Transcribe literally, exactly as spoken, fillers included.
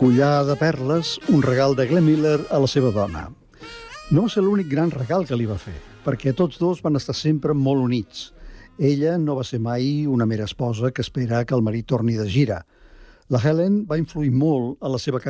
collar de perles, un regal de Glenn Miller a la seva dona. No va ser l'únic gran regal que li va fer, perquè tots dos van estar sempre molt units. Ella no va ser mai una mera esposa que espera que el marit torni de gira. La Helen va influir molt a la seva carrera